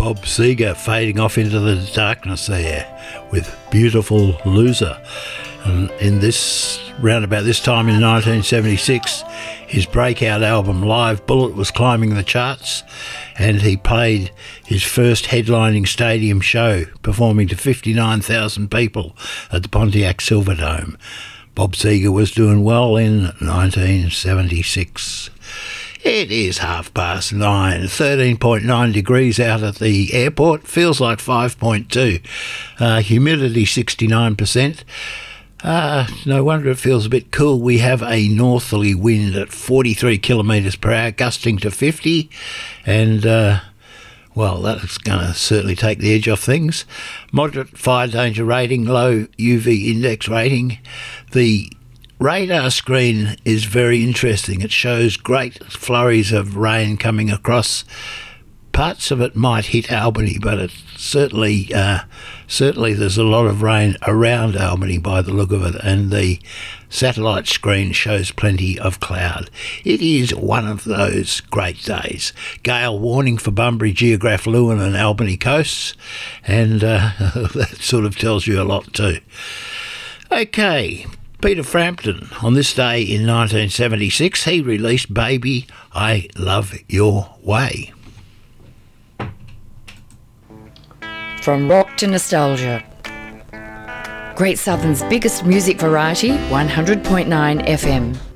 Bob Seger fading off into the darkness there with Beautiful Loser. And in this, round about this time in 1976, his breakout album Live Bullet was climbing the charts, and he played his first headlining stadium show, performing to 59,000 people at the Pontiac Silverdome. Bob Seger was doing well in 1976. It is 9:30, 13.9 degrees out at the airport, feels like 5.2. Humidity 69%. No wonder it feels a bit cool. We have a northerly wind at 43 kilometres per hour, gusting to 50, and well, that's going to certainly take the edge off things. Moderate fire danger rating, low UV index rating. The radar screen is very interesting. It shows great flurries of rain coming across. Parts of it might hit Albany, but it certainly there's a lot of rain around Albany by the look of it, and the satellite screen shows plenty of cloud. It is one of those great days. Gale warning for Bunbury, Geograph, Lewin and Albany coasts, and that sort of tells you a lot too. Okay, Peter Frampton, on this day in 1976, he released Baby, I Love Your Way. From rock to nostalgia. Great Southern's biggest music variety, 100.9 FM.